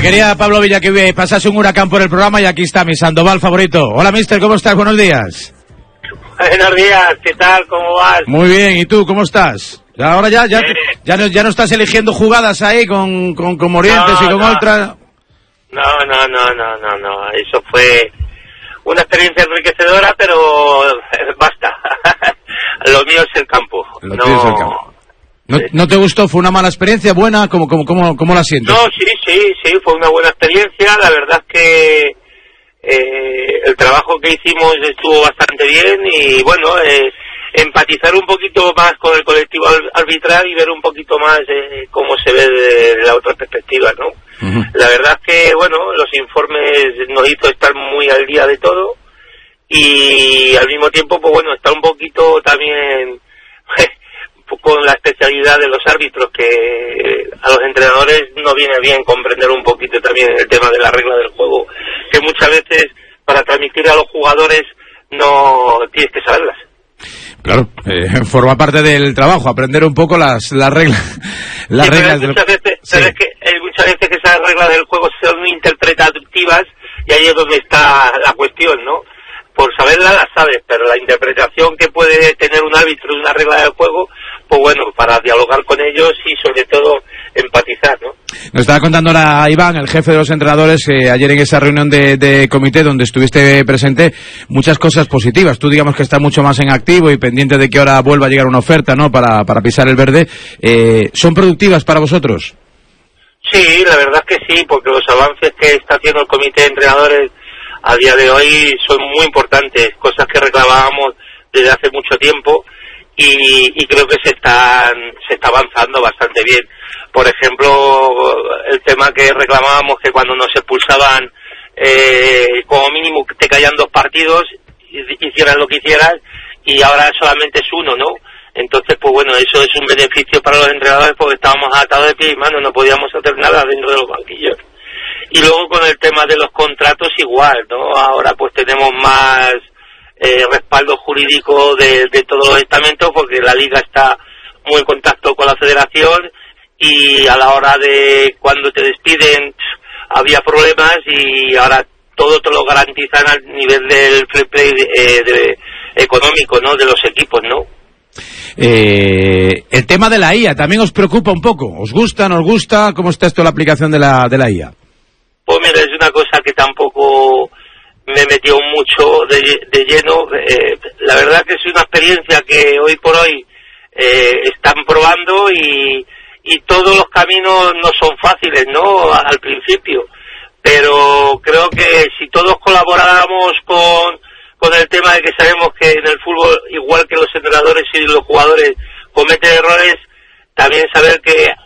quería Pablo Villa que pasase un huracán por el programa y aquí está mi Sandoval favorito. Hola, mister, ¿cómo estás? Buenos días. Buenos días, ¿qué tal? ¿Cómo vas? Muy bien, ¿y tú cómo estás? Ahora ya no estás eligiendo jugadas ahí con Morientes y con Oltra. No. Eso fue una experiencia enriquecedora, pero basta. Lo mío es el campo. ¿No te gustó? ¿Fue una mala experiencia? ¿Buena? ¿Cómo la sientes? No, sí, fue una buena experiencia. La verdad es que el trabajo que hicimos estuvo bastante bien y bueno, empatizar un poquito más con el colectivo arbitral y ver un poquito más cómo se ve de la otra perspectiva, ¿no? Uh-huh. La verdad es que, bueno, los informes nos hizo estar muy al día de todo y al mismo tiempo, pues bueno, estar un poquito también con la especialidad de los árbitros, que a los entrenadores no viene bien comprender un poquito también el tema de la regla del juego, que muchas veces para transmitir a los jugadores no tienes que saberlas. Claro, forma parte del trabajo, aprender un poco las reglas. Las reglas muchas veces que esas reglas del juego son interpretativas y ahí es donde está la cuestión, ¿no? Por saberla las sabes, pero la interpretación que puede tener un árbitro de una regla del juego, pues bueno, para dialogar con ellos y sobre todo empatizar, ¿no? Nos estaba contando ahora Iván, el jefe de los entrenadores, ayer en esa reunión de comité donde estuviste presente, muchas cosas positivas. Tú digamos que estás mucho más en activo y pendiente de que ahora vuelva a llegar una oferta, ¿no? Para pisar el verde. ¿Son productivas para vosotros? Sí, la verdad es que sí, porque los avances que está haciendo el comité de entrenadores a día de hoy son muy importantes, cosas que reclamábamos desde hace mucho tiempo y creo que se está avanzando bastante bien. Por ejemplo, el tema que reclamábamos, que cuando nos expulsaban como mínimo te caían 2 partidos, hicieras lo que hicieras, y ahora solamente es 1, ¿no? Entonces, pues bueno, eso es un beneficio para los entrenadores porque estábamos atados de pie y mano, no podíamos hacer nada dentro de los banquillos. Y luego con el tema de los contratos igual, ¿no? Ahora pues tenemos más respaldo jurídico de todos los estamentos porque la liga está muy en contacto con la federación y a la hora de cuando te despiden había problemas y ahora todo te lo garantizan al nivel del free play económico, ¿no? De los equipos, ¿no? El tema de la IA también os preocupa un poco. ¿Os gusta, no os gusta? ¿Cómo está esto la aplicación de la IA? Pues mira, es una cosa que tampoco me metió mucho de lleno. La verdad que es una experiencia que hoy por hoy están probando y todos los caminos no son fáciles, ¿no? Al principio. Pero creo que si todos colaboráramos con el tema de que sabemos que en el fútbol, igual que los entrenadores y los jugadores cometen errores, también saber que